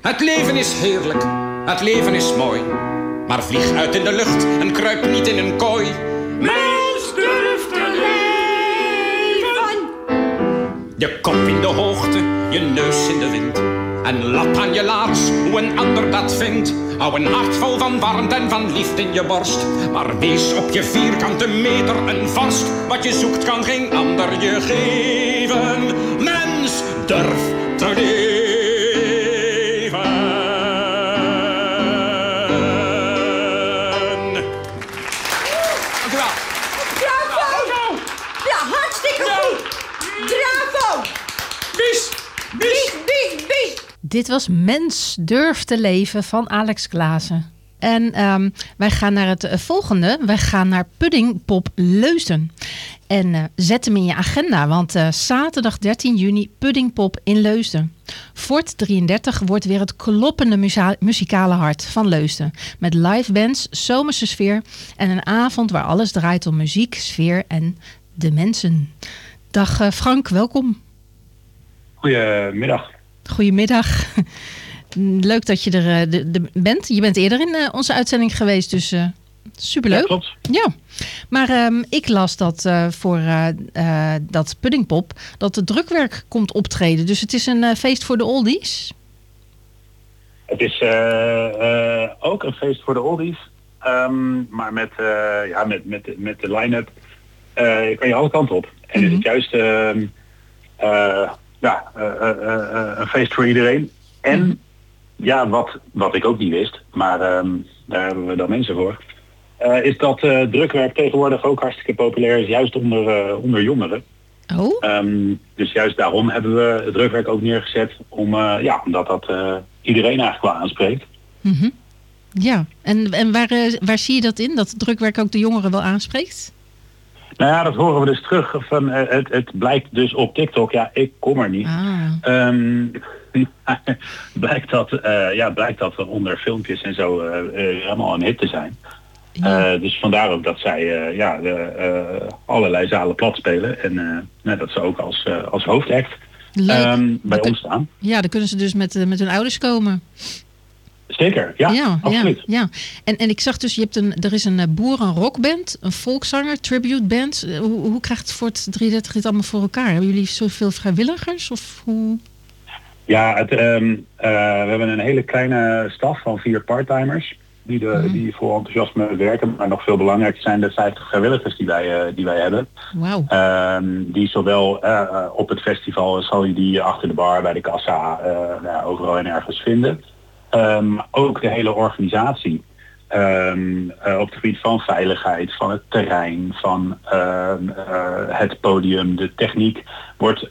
Het leven is heerlijk, het leven is mooi. Maar vlieg uit in de lucht en kruip niet in een kooi. Mens durft te leven. Je kop in de hoogte, je neus in de wind. En lap aan je laars, hoe een ander dat vindt. Hou een hart vol van warmte en van liefde in je borst. Maar wees op je vierkante meter en vast. Wat je zoekt kan geen ander je geven. Mens, durf te leven. Dank u wel. Bravo! Ja, hartstikke goed. Bravo! Bis, bis. Bis. Dit was Mens durft te leven van Alex Klaassen. En wij gaan naar het volgende. Wij gaan naar Puddingpop Leusden. En zet hem in je agenda, want zaterdag 13 juni Puddingpop in Leusden. Fort 33 wordt weer het kloppende muzikale hart van Leusden. Met live bands, zomerse sfeer en een avond waar alles draait om muziek, sfeer en de mensen. Dag Frank, welkom. Goedemiddag. Goedemiddag. Leuk dat je er bent. Je bent eerder in onze uitzending geweest, dus superleuk. Ja, klopt. Ja, maar ik las dat voor dat Puddingpop dat de drukwerk komt optreden. Dus het is een feest voor de oldies. Het is ook een feest voor de oldies. Maar met de line-up kan je alle kanten op. En is het juist een feest voor iedereen. En ja, wat ik ook niet wist, maar daar hebben we dan mensen voor, is dat drukwerk tegenwoordig ook hartstikke populair is, juist onder jongeren. Oh? Dus juist daarom hebben we het drukwerk ook neergezet, omdat dat iedereen eigenlijk wel aanspreekt. Mm-hmm. Ja, en waar zie je dat in, dat drukwerk ook de jongeren wel aanspreekt? Nou ja, dat horen we dus terug. Van, het blijkt dus op TikTok. Ja, ik kom er niet. Blijkt dat onder filmpjes en zo helemaal een hit te zijn. Ja. Dus vandaar ook dat zij allerlei zalen plat spelen. En dat ze ook als hoofdact bij ons staan. Ja, dan kunnen ze dus met hun ouders komen. Zeker, ja, absoluut. Ja. En ik zag dus, er is een boerenrockband, een volkszanger, tribute band. Hoe krijgt Fort 33 dit allemaal voor elkaar? Hebben jullie zoveel vrijwilligers? Of hoe? Ja, we hebben een hele kleine staf van 4 parttimers die vol enthousiasme werken. Maar nog veel belangrijker zijn de 50 vrijwilligers die wij hebben. Wauw. Die zowel op het festival zal je die achter de bar, bij de kassa, overal en ergens vinden. Ook de hele organisatie op het gebied van veiligheid, van het terrein, van het podium, de techniek wordt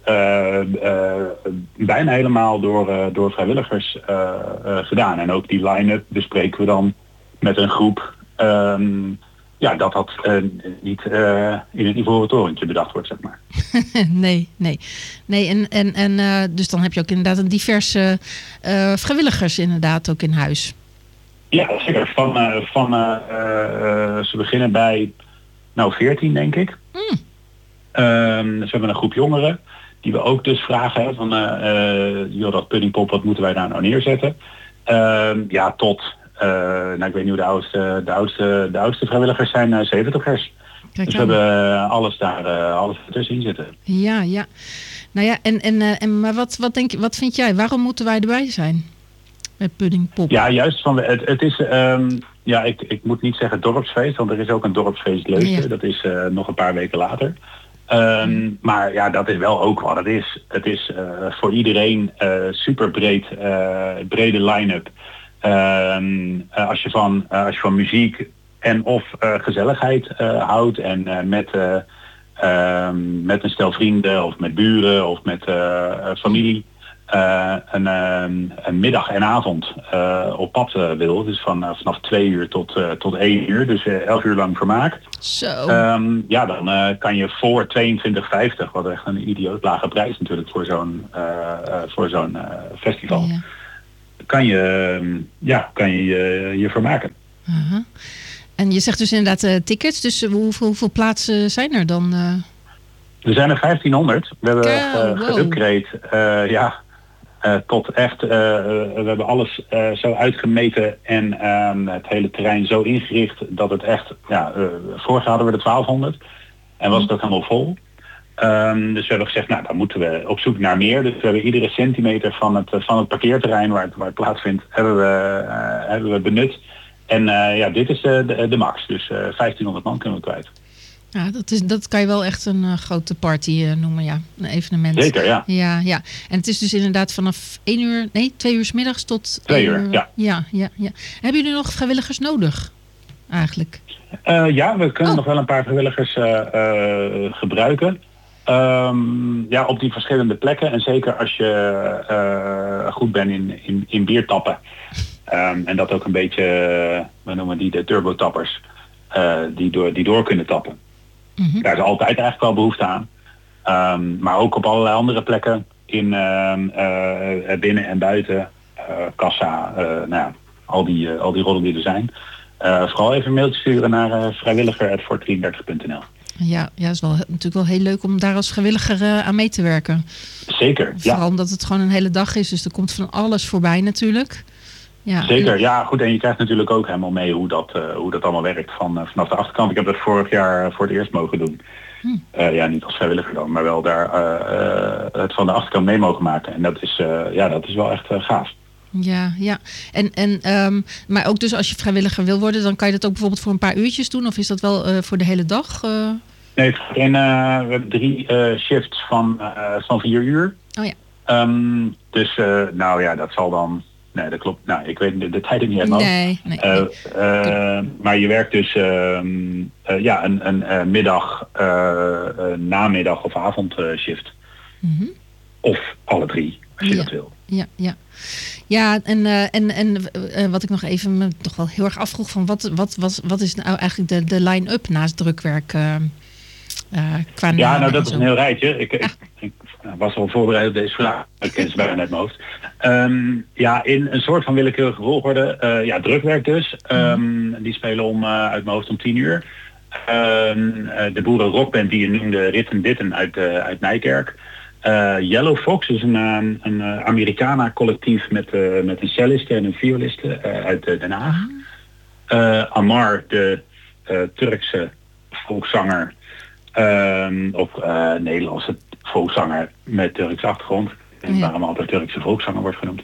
bijna helemaal door vrijwilligers gedaan. En ook die line-up bespreken we dan met een groep dat niet in het ivoren torentje bedacht wordt, zeg maar. Nee. En dus dan heb je ook inderdaad een diverse vrijwilligers inderdaad ook in huis. Ja, zeker. Ze beginnen bij 14, denk ik. Dus we hebben een groep jongeren die we ook dus vragen van dat Puddingpop, wat moeten wij daar nou neerzetten? Tot ik weet niet hoe de oudste vrijwilligers zijn, 70ers. Dus we hebben alles ertussen zitten. Ja. Nou ja, maar wat vind jij? Waarom moeten wij erbij zijn? Met Puddingpop. Ja, juist van het is ik moet niet zeggen dorpsfeest, want er is ook een dorpsfeest Leusden. Ja. Dat is nog een paar weken later. Maar ja, dat is wel ook wat het is. Het is voor iedereen super brede line-up. Als je van muziek en of gezelligheid houdt en met een stel vrienden of met buren of met familie een middag en avond op pad wil. Dus vanaf 2 uur tot 1 uur, dus 11 uur lang vermaak. Zo. Dan kan je voor 22,50, wat echt een idioot lage prijs natuurlijk voor zo'n festival. Ja. Kan je vermaken. Uh-huh. En je zegt dus inderdaad tickets, dus hoeveel plaatsen zijn er dan? Er zijn er 1500. We hebben geüpgrade. tot echt, we hebben alles zo uitgemeten en het hele terrein zo ingericht dat het echt, vorig jaar hadden we de 1200 en was het ook helemaal vol. Dus we hebben gezegd, dan moeten we op zoek naar meer. Dus we hebben iedere centimeter van het parkeerterrein waar het plaatsvindt, hebben we benut. En dit is de max. Dus 1500 man kunnen we kwijt. Ja, dat kan je wel echt een grote party noemen, ja. Een evenement. Zeker, ja. Ja. En het is dus inderdaad vanaf 2 uur 's middags tot 2 uur, ja. Ja. Hebben jullie nog vrijwilligers nodig, eigenlijk? We kunnen nog wel een paar vrijwilligers gebruiken. Op die verschillende plekken. En zeker als je goed bent in biertappen. En dat ook een beetje, we noemen die de turbotappers. Die door kunnen tappen. Mm-hmm. Daar is altijd eigenlijk wel behoefte aan. Maar ook op allerlei andere plekken. In binnen en buiten. Kassa. Al die rollen die er zijn. Vooral even een mailtje sturen naar vrijwilliger@fort33.nl. Ja, het is natuurlijk wel heel leuk om daar als vrijwilliger aan mee te werken. Zeker, Vooral omdat het gewoon een hele dag is. Dus er komt van alles voorbij natuurlijk. Ja. Zeker, ja goed. En je krijgt natuurlijk ook helemaal mee hoe dat allemaal werkt vanaf de achterkant. Ik heb dat vorig jaar voor het eerst mogen doen. Niet als vrijwilliger dan, maar wel daar het van de achterkant mee mogen maken. En dat is wel echt gaaf. Ja. Maar ook dus als je vrijwilliger wil worden, dan kan je dat ook bijvoorbeeld voor een paar uurtjes doen? Of is dat wel voor de hele dag? Nee, we hebben 3 shifts van 4 uur. Oh ja. Dat zal dan... Nee, dat klopt. Nou, ik weet de tijden niet helemaal. Nee. Maar je werkt dus een middag, namiddag of avondshift. Mm-hmm. Of alle 3, als je dat wil. Ja, en wat ik nog even me toch wel heel erg afvroeg van wat is nou eigenlijk de line-up naast drukwerk qua naam? Dat is een heel rijtje. Ik was al voorbereid op deze vraag. Ik ken ze bijna net mijn hoofd. In een soort van willekeurige volgorde. Drukwerk dus. Die spelen uit mijn hoofd om 10 uur. De boeren rockband die je noemde, Ritten Ditten uit Nijkerk. Yellow Fox is een Americana collectief met een celliste en een violiste uit Den Haag. Amar, de Turkse volkszanger, of Nederlandse volkszanger met Turkse achtergrond. En waarom altijd Turkse volkszanger wordt genoemd.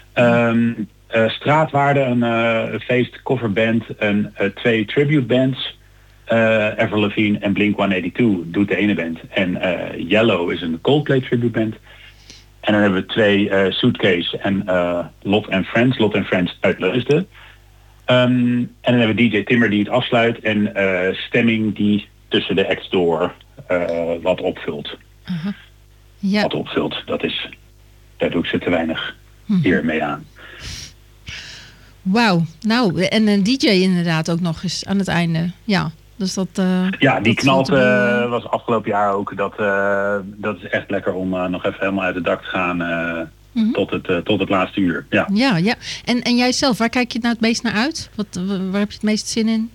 Straatwaarde, een feest coverband en 2 tribute bands. Avril Lavigne en Blink-182 doet de ene band. En Yellow is een Coldplay tribute band. En dan hebben we 2 Suitcase en Lot and Friends uit Leusden. En dan hebben we DJ Timmer die het afsluit en stemming die tussen de acts door wat opvult. Uh-huh. Ja. Wat opvult, daar doe ik ze te weinig hier mee aan. Wauw, nou, en een DJ inderdaad ook nog eens aan het einde. Ja. Dus die knalt was afgelopen jaar ook. Dat is echt lekker om nog even helemaal uit het dak te gaan tot het laatste uur. Ja. En jij zelf, waar kijk je nou het meest naar uit? Waar heb je het meest zin in?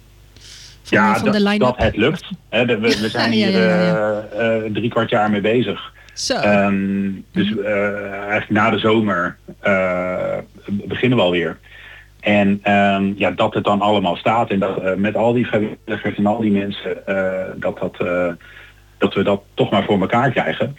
Dat het lukt. We zijn hier 3/4 jaar mee bezig. Zo. Dus eigenlijk na de zomer beginnen we alweer. En dat het dan allemaal staat en dat met al die vrijwilligers en al die mensen dat we dat toch maar voor elkaar krijgen.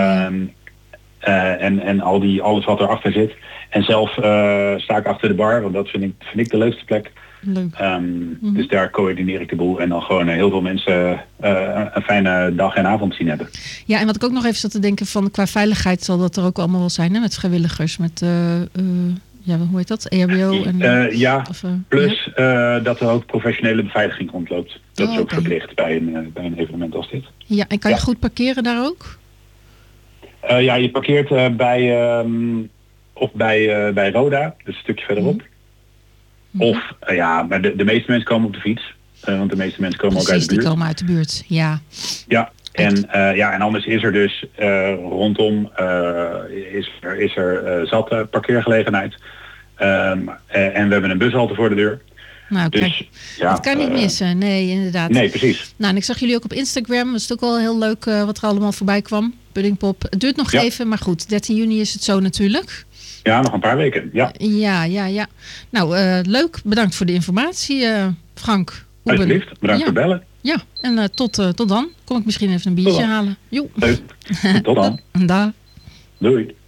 En alles wat erachter zit. En zelf sta ik achter de bar, want dat vind ik de leukste plek. Leuk. Dus daar coördineer ik de boel en dan gewoon heel veel mensen een fijne dag en avond zien hebben. Ja, en wat ik ook nog even zat te denken van qua veiligheid zal dat er ook allemaal wel zijn, hè? Met vrijwilligers, met hoe heet dat? EHBO? Plus dat er ook professionele beveiliging rondloopt. Dat is ook verplicht bij een evenement als dit. Ja, en kan je goed parkeren daar ook? Je parkeert bij Roda, dus een stukje verderop. Of, maar de meeste mensen komen op de fiets. Want de meeste mensen komen ook uit de buurt. Die komen uit de buurt, ja. Ja, en anders is er dus rondom is er zat parkeergelegenheid. En we hebben een bushalte voor de deur. Nou, dus, kijk, dat kan niet missen. Nee, inderdaad. Nee, precies. Nou, en ik zag jullie ook op Instagram. Dat is ook wel heel leuk wat er allemaal voorbij kwam. Puddingpop. Het duurt nog even, maar goed. 13 juni is het zo natuurlijk. Ja, nog een paar weken. Ja. Ja. Nou, leuk. Bedankt voor de informatie, Frank. Alsjeblieft, bedankt voor bellen. Ja, en tot dan. Kom ik misschien even een biertje halen. Jo. Leuk. Tot dan. Dag. Doei.